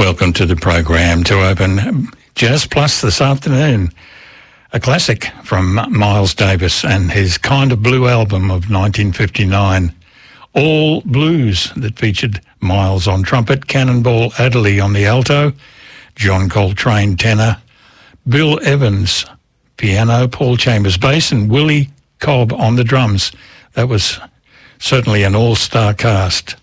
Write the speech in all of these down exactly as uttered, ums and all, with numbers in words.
Welcome to the program to open Jazz Plus this afternoon. A classic from Miles Davis and his Kind of Blue album of nineteen fifty-nine. All blues that featured Miles on trumpet, Cannonball Adderley on the alto, John Coltrane tenor, Bill Evans piano, Paul Chambers bass, and Willie Cobb on the drums. That was certainly an all-star cast.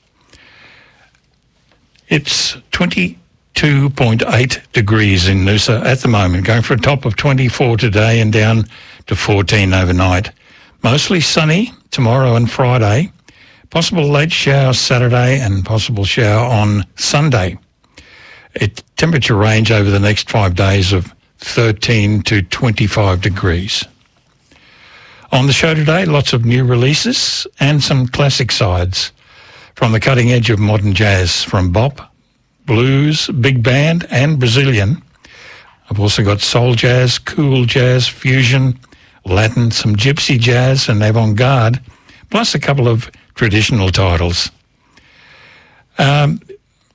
It's twenty-two point eight degrees in Noosa at the moment, going for a top of twenty-four today and down to fourteen overnight. Mostly sunny tomorrow and Friday. Possible late shower Saturday and possible shower on Sunday. It temperature range over the next five days of thirteen to twenty-five degrees. On the show today, lots of new releases and some classic sides from the cutting edge of modern jazz, from bop, blues, big band and Brazilian. I've also got soul jazz, cool jazz, fusion, Latin, some gypsy jazz and avant-garde, plus a couple of traditional titles. Um,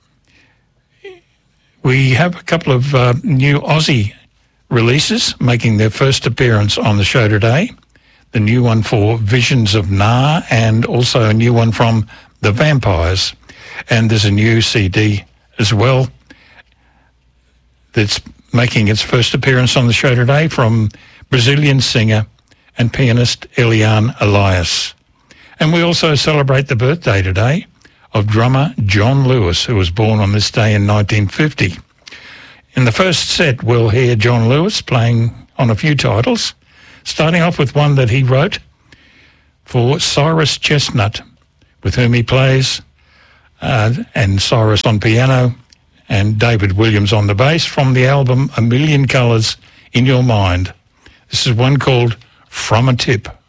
we have a couple of uh, new Aussie releases making their first appearance on the show today. The new one for Visions of Na and also a new one from The Vampires. And there's a new C D as well that's making its first appearance on the show today from Brazilian singer and pianist Eliane Elias. And we also celebrate the birthday today of drummer John Lewis, who was born on this day in nineteen fifty. In the first set, we'll hear John Lewis playing on a few titles, starting off with one that he wrote for Cyrus Chestnut, with whom he plays, uh, and Cyrus on piano, and David Williams on the bass, from the album A Million Colours in Your Mind. This is one called From a Tip.